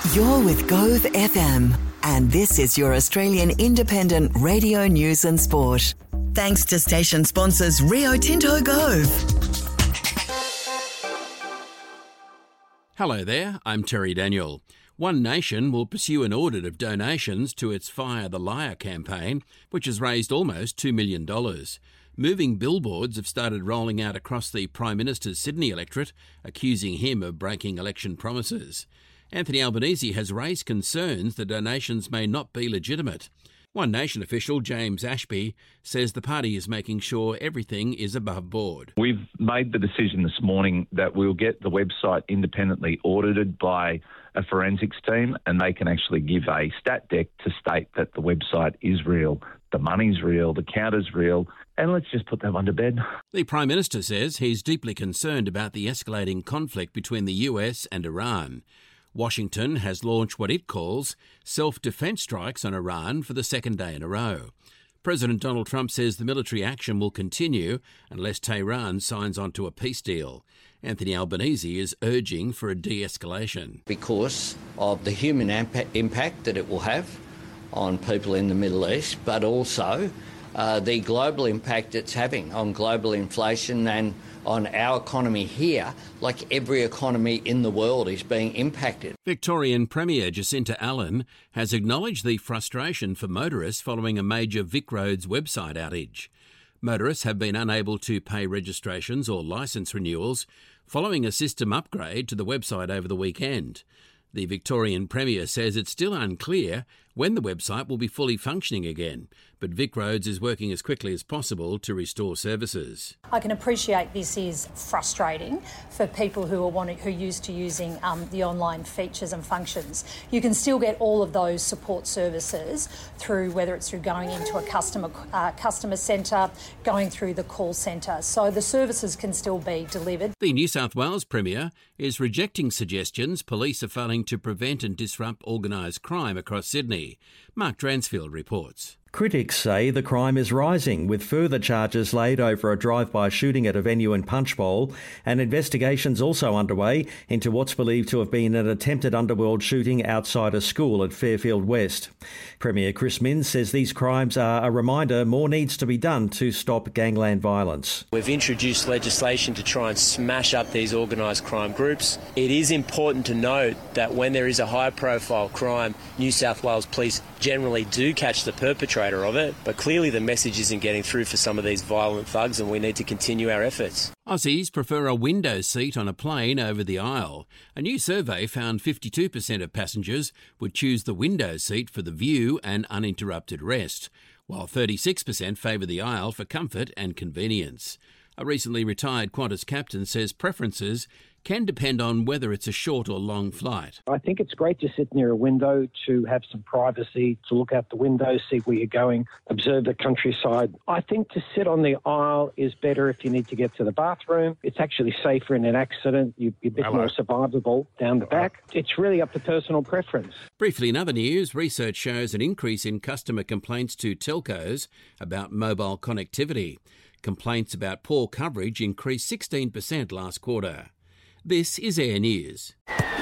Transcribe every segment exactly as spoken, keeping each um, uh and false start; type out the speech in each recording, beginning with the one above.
You're with Gove F M, and this is your Australian independent radio news and sport. Thanks to station sponsors Rio Tinto Gove. Hello there, I'm Terry Daniel. One Nation will pursue an audit of donations to its Fire the Liar campaign, which has raised almost two million dollars. Moving billboards have started rolling out across the Prime Minister's Sydney electorate, accusing him of breaking election promises. Anthony Albanese has raised concerns the donations may not be legitimate. One Nation official, James Ashby, says the party is making sure everything is above board. We've made the decision this morning that we'll get the website independently audited by a forensics team, and they can actually give a stat deck to state that the website is real, the money's real, the count is real, and let's just put that one to bed. The Prime Minister says he's deeply concerned about the escalating conflict between the U S and Iran. Washington has launched what it calls self-defence strikes on Iran for the second day in a row. President Donald Trump says the military action will continue unless Tehran signs on to a peace deal. Anthony Albanese is urging for a de-escalation. Because of the human impact that it will have on people in the Middle East, but also uh, the global impact it's having on global inflation and on our economy here, like every economy in the world is being impacted. Victorian Premier Jacinta Allen has acknowledged the frustration for motorists following a major Vic Roads website outage. Motorists have been unable to pay registrations or licence renewals following a system upgrade to the website over the weekend. The Victorian Premier says it's still unclear when the website will be fully functioning again, but Vic Roads is working as quickly as possible to restore services. I can appreciate this is frustrating for people who are wanting, who are used to using um, the online features and functions. You can still get all of those support services through, whether it's through going into a customer uh, customer centre, going through the call centre. So the services can still be delivered. The New South Wales Premier is rejecting suggestions police are failing to prevent and disrupt organised crime across Sydney. Mark Dransfield reports. Critics say the crime is rising, with further charges laid over a drive-by shooting at a venue in Punchbowl, and investigations also underway into what's believed to have been an attempted underworld shooting outside a school at Fairfield West. Premier Chris Minns says these crimes are a reminder more needs to be done to stop gangland violence. We've introduced legislation to try and smash up these organised crime groups. It is important to note that when there is a high-profile crime, New South Wales Police generally do catch the perpetrator of it, but clearly the message isn't getting through for some of these violent thugs, and we need to continue our efforts. Aussies prefer a window seat on a plane over the aisle. A new survey found fifty-two percent of passengers would choose the window seat for the view and uninterrupted rest, while thirty-six percent favour the aisle for comfort and convenience. A recently retired Qantas captain says preferences can depend on whether it's a short or long flight. I think it's great to sit near a window, to have some privacy, to look out the window, see where you're going, observe the countryside. I think to sit on the aisle is better if you need to get to the bathroom. It's actually safer in an accident. You're a bit Hello. more survivable down the back. It's really up to personal preference. Briefly, in other news, research shows an increase in customer complaints to telcos about mobile connectivity. Complaints about poor coverage increased sixteen percent last quarter. This is Air News.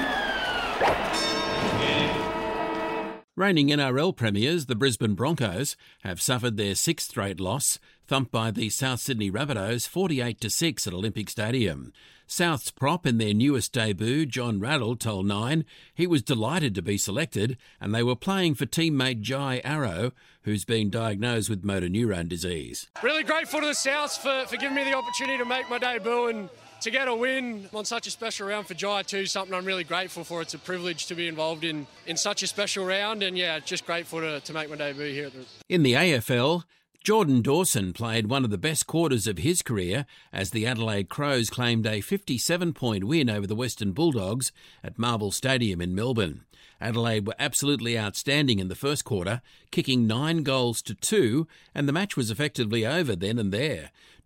Reigning N R L premiers, the Brisbane Broncos, have suffered their sixth straight loss, thumped by the South Sydney Rabbitohs forty-eight to six at Olympic Stadium. South's prop in their newest debut, John Raddle, told Nine he was delighted to be selected, and they were playing for teammate Jai Arrow, who's been diagnosed with motor neurone disease. Really grateful to the Souths for, for giving me the opportunity to make my debut and to get a win on such a special round for Jai too, something I'm really grateful for. It's a privilege to be involved in, in such a special round, and yeah, just grateful to, to make my debut here. At the... In the A F L, Jordan Dawson played one of the best quarters of his career as the Adelaide Crows claimed a fifty-seven point win over the Western Bulldogs at Marvel Stadium in Melbourne. Adelaide were absolutely outstanding in the first quarter, kicking nine goals to two, and the match was effectively over then and there.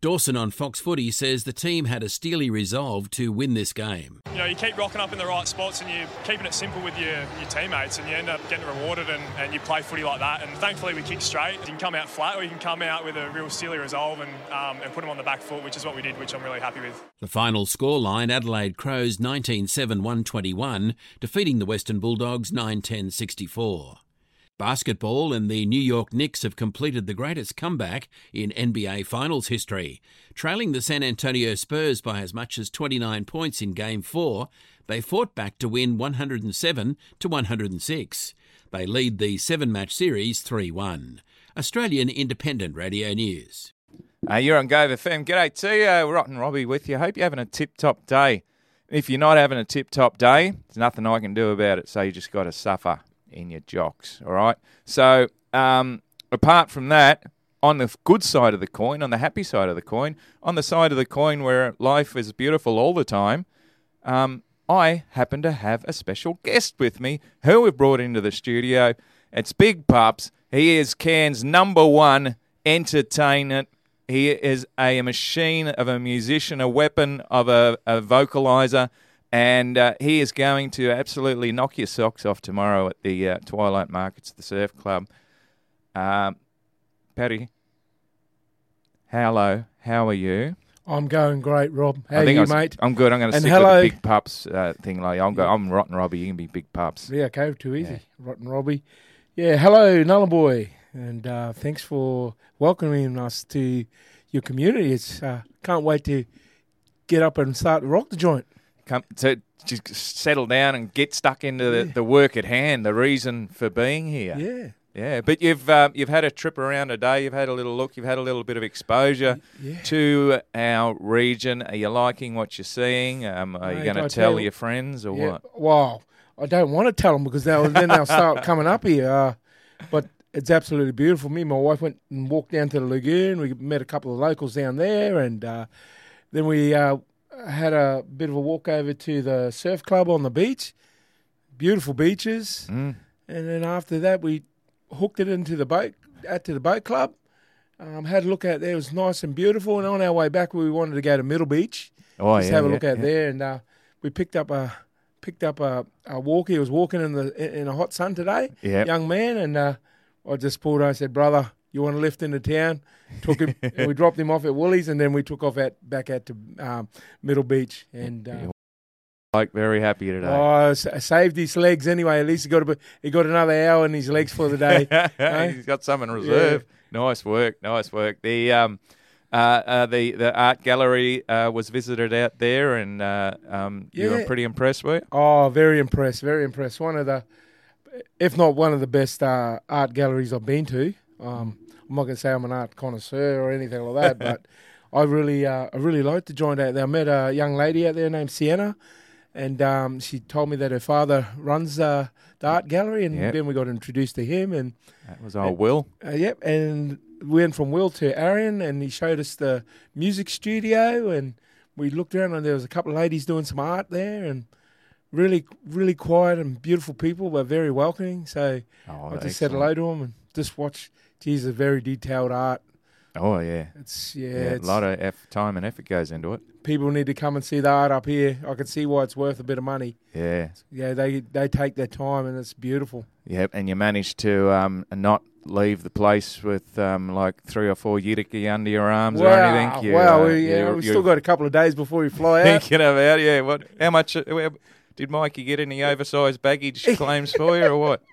Dawson on Fox Footy says the team had a steely resolve to win this game. You know, you keep rocking up in the right spots and you're keeping it simple with your, your teammates and you end up getting rewarded and, and you play footy like that. And thankfully we kick straight. You can come out flat or you can come out with a real steely resolve and, um, and put them on the back foot, which is what we did, which I'm really happy with. The final scoreline, Adelaide Crows nineteen seven one twenty-one, defeating the Western Bulldogs nine ten sixty-four. Basketball and the New York Knicks have completed the greatest comeback in N B A Finals history. Trailing the San Antonio Spurs by as much as twenty-nine points in Game four, they fought back to win one hundred seven to one hundred six. They lead the seven-match series three one. Australian Independent Radio News. Uh, you're on Gove F M. G'day to you. Rotten Robbie with you. Hope you're having a tip-top day. If you're not having a tip-top day, there's nothing I can do about it, so you just got to suffer in your jocks, all right? So, um, apart from that, on the good side of the coin, on the happy side of the coin, on the side of the coin where life is beautiful all the time, um, I happen to have a special guest with me who we've brought into the studio. It's Big Pups. He is Cairns' number one entertainment. He is a machine of a musician, a weapon of a, a vocaliser. And uh, he is going to absolutely knock your socks off tomorrow at the uh, Twilight Markets, the Surf Club. Um, Paddy, hello, how are you? I'm going great, Rob. How I think are you, I was, mate? I'm good. I'm going to and stick hello. with the Big Pups uh, thing. Like I'm, go, I'm Rotten Robbie. You can be Big Pups. Yeah, okay, too easy. Yeah. Rotten Robbie. Yeah, hello, Nulla Boy. And uh, thanks for welcoming us to your community. It's uh, can't wait to get up and start to rock the joint. Come to just settle down and get stuck into the, Yeah. the work at hand, the reason for being here. Yeah. Yeah, but you've uh, you've had a trip around today. You've had a little look. You've had a little bit of exposure Yeah. to our region. Are you liking what you're seeing? Um, are you Mate, going to I tell tell- your friends or Yeah. what? Well, I don't want to tell them because they'll, then they'll start coming up here. Uh, but it's absolutely beautiful. Me and my wife went and walked down to the lagoon. We met a couple of locals down there, and uh, then we uh, had a bit of a walk over to the surf club on the beach. Beautiful beaches. Mm. And then after that, we hooked it into the boat, out to the boat club. Um, had a look out there. It was nice and beautiful. And on our way back, we wanted to go to Middle Beach. Oh, just yeah, have a yeah, look out yeah. there. And uh, we picked up a picked up a, a walkie. He was walking in the in a hot sun today. Yep. Young man. And uh, I just pulled over and said, brother, you want to lift into town? Took him. And we dropped him off at Woolies, and then we took off at back out to um, Middle Beach. And uh, Like very happy today. oh, s- saved his legs anyway. At least he got a bit, he got another hour in his legs for the day. Eh? He's got some in reserve. Nice work, nice work. The um, uh, uh, the the art gallery uh, was visited out there, and uh, um, you were Yeah. pretty impressed, were you? Oh, very impressed, very impressed. One of the, if not one of the best uh, art galleries I've been to. Um, I'm not going to say I'm an art connoisseur or anything like that, but I really, uh, I really liked to join out there. I met a young lady out there named Sienna, and um, she told me that her father runs uh, the art gallery, and Yep. then we got introduced to him, and That was old Will. uh, yep, and we went from Will to Arian, and he showed us the music studio, and we looked around, and there was a couple of ladies doing some art there, and really, really quiet and beautiful people, but very welcoming. So Oh, I just said excellent. hello to them and just watch. Geez, a very detailed art. Oh yeah, It's yeah, yeah. it's, a lot of eff- time and effort goes into it. people need to come and see the art up here. I can see why it's worth a bit of money. Yeah, Yeah, they they take their time, and it's beautiful. yep. And you managed to um, not leave the place with um, like three or four Utica under your arms or anything. You, wow, uh, we, yeah, you're- we've you're still got a couple of days before we fly out. thinking about yeah. What? How much? Uh, where- did Mikey get any oversized baggage claims for you or what?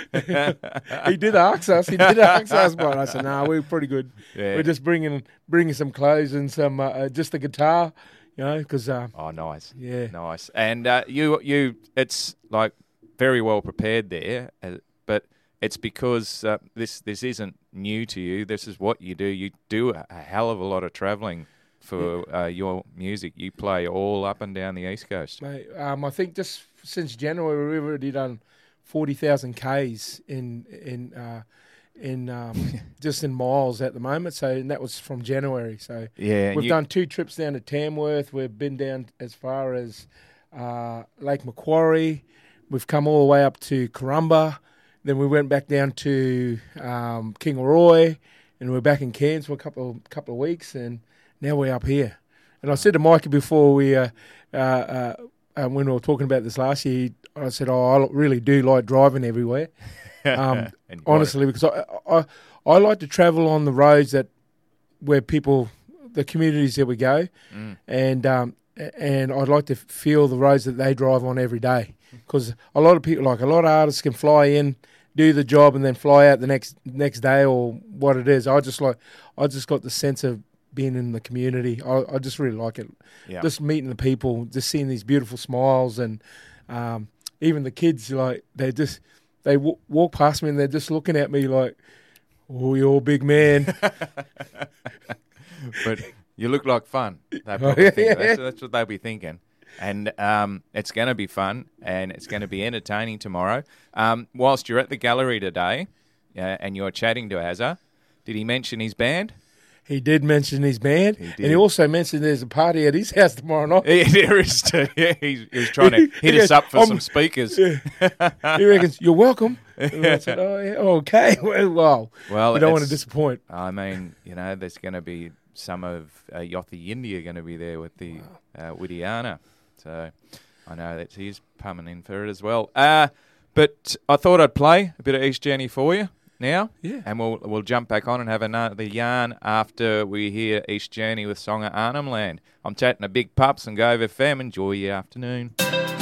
He did ask us. He did ask us, but I said, "No, nah, we're pretty good. Yeah. We're just bringing bringing some clothes and some uh, uh, just a guitar, you know, because uh, Oh, nice. yeah, Nice. And uh, you, you, it's like very well prepared there, uh, but it's because uh, this this isn't new to you. This is what you do. You do a, a hell of a lot of travelling for uh, your music. You play all up and down the East Coast. mate. Um, I think just since January we've already done forty thousand k's in in uh, in um, just in miles at the moment. So and that was from January. So Yeah, and we've you- done two trips down to Tamworth. We've been down as far as uh, Lake Macquarie. We've come all the way up to Corumba. Then we went back down to um, Kingaroy, and we're back in Cairns for a couple of, couple of weeks. And now we're up here. And I said to Mikey before we, uh, uh, uh, uh, when we were talking about this last year, I said, oh, I really do like driving everywhere. Um, honestly, because I, I I like to travel on the roads that where people, the communities that we go, mm. and um, and I'd like to feel the roads that they drive on every day. Because a lot of people, like a lot of artists, can fly in, do the job, and then fly out the next next day or what it is. I just like, I just got the sense of being in the community. I, I just really like it. Yeah. Just meeting the people, just seeing these beautiful smiles, and um, even the kids, like they just they w- walk past me and they're just looking at me like, "Oh, you're a big man." But you look like fun. They probably think that's, that's what they'll be thinking. And um, it's going to be fun, and it's going to be entertaining tomorrow. Um, whilst you're at the gallery today, uh, and you're chatting to Azza, did he mention his band? He did mention his band, he did. And he also mentioned there's a party at his house tomorrow night. Yeah, there is too. Yeah, he's, he was trying to hit goes, us up for I'm, some speakers. Yeah. He reckons, you're welcome. And I said, oh, yeah, okay. Well, well, well we don't want to disappoint. I mean, you know, there's going to be some of uh, Yothi India going to be there with the uh, Widiana. So I know that he's pumming in for it as well. Uh, but I thought I'd play a bit of East Journey for you now. Yeah. And we'll we'll jump back on and have another yarn after we hear East Journey with Song of Arnhem Land. I'm chatting to Big Pups and Gove F M. Enjoy your afternoon.